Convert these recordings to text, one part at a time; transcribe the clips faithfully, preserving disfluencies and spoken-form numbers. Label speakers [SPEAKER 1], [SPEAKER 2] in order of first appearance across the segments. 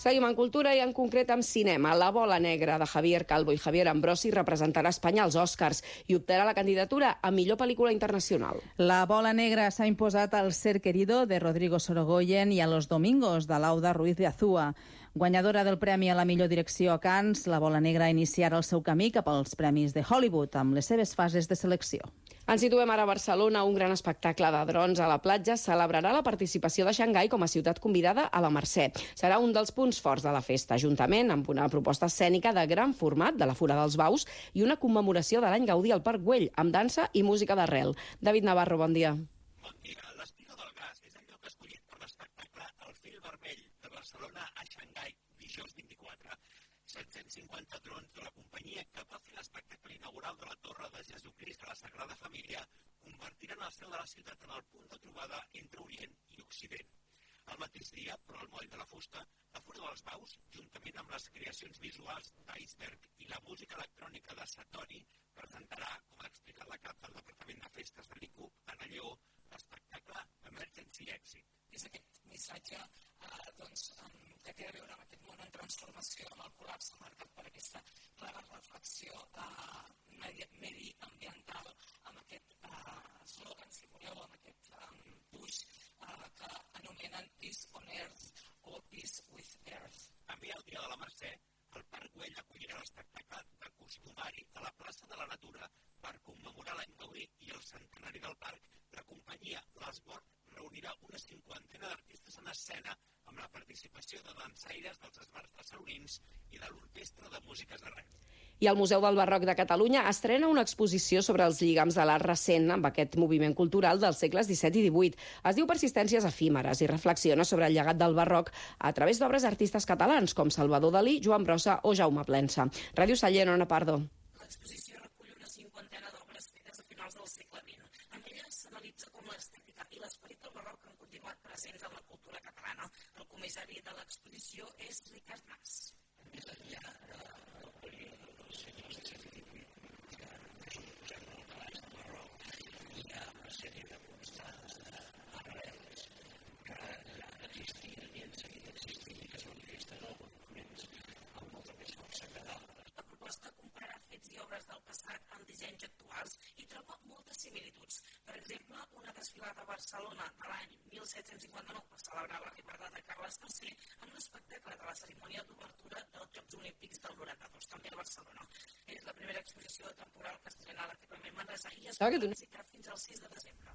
[SPEAKER 1] Seguim en cultura i en concret amb cinema. La bola negra de Javier Calvo i Javier Ambrosi representarà Espanya als Oscars i optarà la candidatura a millor pel·lícula internacional.
[SPEAKER 2] La bola negra s'ha imposat al Ser Querido de Rodrigo Sorogoyen i a Los Domingos de Lauda Ruiz de Azúa. Guanyadora del Premi a la millor direcció a Cannes, la bola negra iniciarà el seu camí cap als Premis de Hollywood amb les seves fases de selecció.
[SPEAKER 1] Ens situem ara a Barcelona. Un gran espectacle de drons a la platja celebrarà la participació de Xangai com a ciutat convidada a la Mercè. Serà un dels punts forts de la festa, juntament amb una proposta escènica de gran format de la Fura dels Baus i una commemoració de l'any Gaudí al Parc Güell, amb dansa i música d'arrel. David Navarro, bon dia.
[SPEAKER 3] Bon dia. L'Espina del Gas és el lloc escollit per l'espectacle El Fil Vermell de Barcelona a Xangai, dijous vint-i-quatre. set-cents cinquanta drons de la companyia que va fer l'espectacle inaugural de la Torre de Jesucrist de la Sagrada Família convertiran el cel de la ciutat en el punt de trobada entre Orient i Occident. El mateix dia, però al moll de la fusta, la Fura dels Baus, juntament amb les creacions visuals d'Iceberg i la música electrònica de Satori, presentarà, com ha explicat la cap del Departament de Festes de l'I C U P, en allò, l'espectacle Emergency Exit.
[SPEAKER 4] És aquest missatge eh, doncs, que té a veure amb aquest món en transformació, amb el col·lapse marcat per aquesta clara reflexió eh, medi mediambiental, amb aquest eslògan, eh, si voleu, amb aquest eh, push eh, que anomenen Peace on Earth o Peace with Earth.
[SPEAKER 3] També el dia de la Mercè, el Parc Güell acollirà l'espectacle de costumari a la plaça de la Natura per commemorar l'any Gaudí i el centenari del parc. La companyia L'Esbord reunirà una cinquantena d'artistes en escena amb la participació de dansaires dels esbarts de Saurins i de l'Orquestra de Músiques d'Arrel.
[SPEAKER 1] I el Museu del Barroc de Catalunya estrena una exposició sobre els lligams de l'art recent amb aquest moviment cultural dels segles disset i divuit. Es diu Persistències efímeres i reflexiona sobre el llegat del barroc a través d'obres d'artistes catalans com Salvador Dalí, Joan Brossa o Jaume Plensa. Ràdio Sallent, Ona Pardo.
[SPEAKER 4] L'exposició recull una cinquantena d'obres fetes a finals del segle vint. En elles s'analitza com l'estètica i l'esperit del barroc han continuat presents en la cultura catalana. El comissari de l'exposició és Ricard Mas.
[SPEAKER 3] Més enllà del període dels segles disset i divuit, que és un posem molt calaix del barroc, hi ha una sèrie de constants d'arrels que ja existien i han seguit existint i que es manifesten en alguns moments amb molta més força que d'altres.
[SPEAKER 4] La proposta compara fets i obres del passat amb dissenys actuals i troba moltes similituds. Per exemple, una desfilada a Barcelona de l'any mil set-cents cinquanta-nou per celebrar l'arribada de Carles tercer amb l'espectacle de la cerimònia d'obertura dels Jocs Olímpics del noranta-dos, també a Barcelona. És la primera exposició temporal que estrena l'equipament Manresa i es pot visitar fins al sis de desembre.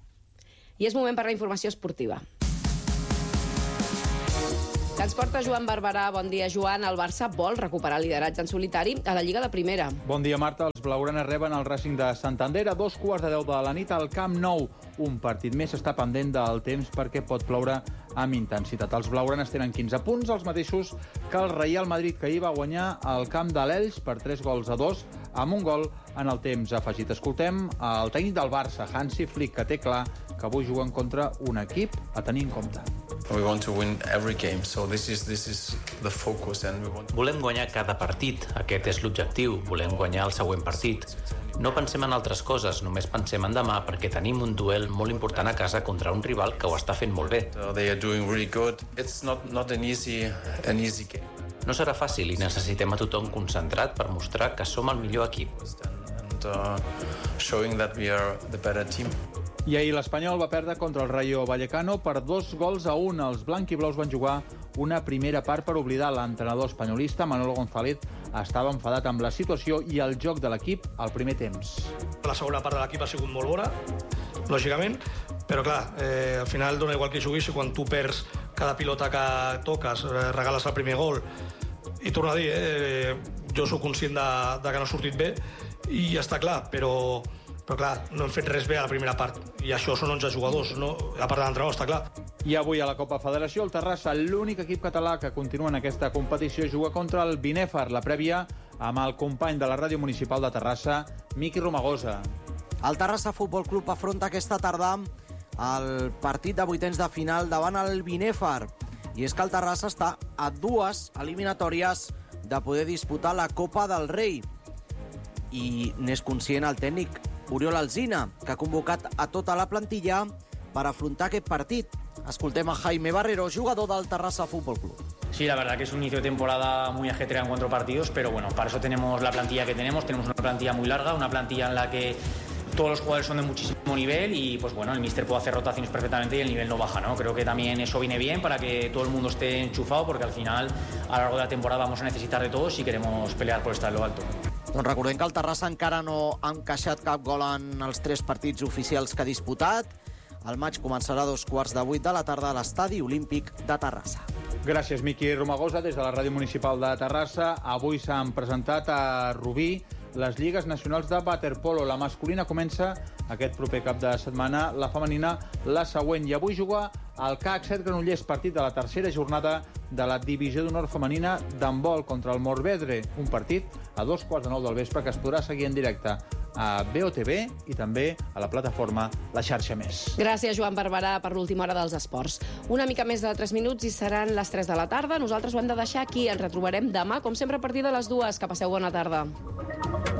[SPEAKER 1] I és moment per la informació esportiva. Que ens porta Joan Barberà. Bon dia, Joan. El Barça vol recuperar el lideratge en solitari a la Lliga de Primera.
[SPEAKER 5] Bon dia, Marta. Els blaugranes reben el Racing de Santander a dos quarts de deu de la nit al Camp Nou. Un partit més està pendent del temps perquè pot ploure amb intensitat. Els blaugranes tenen quinze punts, els mateixos que el Real Madrid, que ahir va guanyar al camp de l'Elx per tres gols a dos, amb un gol en el temps afegit. Escoltem el tècnic del Barça, Hansi Flick, que té clar que avui juguen contra un equip a tenir en compte.
[SPEAKER 6] We want to win every game, so this is this is the focus and we want.
[SPEAKER 7] Volem guanyar cada partit, aquest és l'objectiu, volem guanyar el següent partit. No pensem en altres coses, només pensem en demà perquè tenim un duel molt important a casa contra un rival que ho està fent molt bé.
[SPEAKER 6] So they are doing really good. It's not not an easy an easy game.
[SPEAKER 7] No serà fàcil i necessitem a tothom concentrat per mostrar que som el millor equip.
[SPEAKER 6] And uh, showing that we are the better team.
[SPEAKER 5] I ahir l'Espanyol va perdre contra el Rayo Vallecano per dos gols a un. Els blanquiblaus van jugar una primera part per oblidar l'entrenador espanyolista. Manolo González estava enfadat amb la situació i el joc de l'equip al primer temps.
[SPEAKER 8] La segona part de l'equip ha sigut molt bona, lògicament, però clar, eh, al final dona igual que juguis i quan tu perds cada pilota que toques, eh, regales el primer gol. I torno a dir, eh, jo sóc conscient de, de que no ha sortit bé i ja està clar, però... Però clar, no hem fet res bé a la primera part i això són onze jugadors, no? A part de l'entrenador, està clar.
[SPEAKER 5] I avui a la Copa Federació, el Terrassa, l'únic equip català que continua en aquesta competició, juga contra el Binèfar, la prèvia amb el company de la Ràdio Municipal de Terrassa, Miqui Romagosa.
[SPEAKER 9] El Terrassa Futbol Club afronta aquesta tarda el partit de vuitens de final davant el Binèfar. I és que el Terrassa està a dues eliminatòries de poder disputar la Copa del Rei. I n'és conscient el tècnic Oriol Alsina, que ha convocat a tota la plantilla per afrontar aquest partit. Escoltem a Jaime Barrero, jugador del Terrassa Futbol Club.
[SPEAKER 10] Sí, la verdad que es un inicio de temporada muy ajetreado en cuatro partidos, pero bueno, para eso tenemos la plantilla que tenemos, tenemos una plantilla muy larga, una plantilla en la que todos los jugadores son de muchísimo nivel y pues bueno, el míster puede hacer rotaciones perfectamente y el nivel no baja, ¿no? Creo que también eso viene bien para que todo el mundo esté enchufado, porque al final a lo largo de la temporada vamos a necesitar de todos si queremos pelear por estar en lo alto.
[SPEAKER 9] Doncs recordem que el Terrassa encara no ha encaixat cap gol en els tres partits oficials que ha disputat. El maig començarà a dos quarts de vuit de la tarda a l'Estadi Olímpic de Terrassa.
[SPEAKER 5] Gràcies, Miqui Romagosa, des de la Ràdio Municipal de Terrassa. Avui s'han presentat a Rubí les lligues nacionals de waterpolo. La masculina comença aquest proper cap de setmana, la femenina la següent. I avui juga el C A C set Granollers, partit de la tercera jornada de la divisió d'honor femenina d'handbol contra el Morvedre. Un partit a dos quarts de nou del vespre que es podrà seguir en directe a B O T V i també a la plataforma La Xarxa Més.
[SPEAKER 1] Gràcies, Joan Barberà, per l'última hora dels esports. Una mica més de tres minuts i seran les tres de la tarda. Nosaltres ho hem de deixar aquí. Ens retrobarem demà, com sempre, a partir de les dues. Que passeu bona tarda.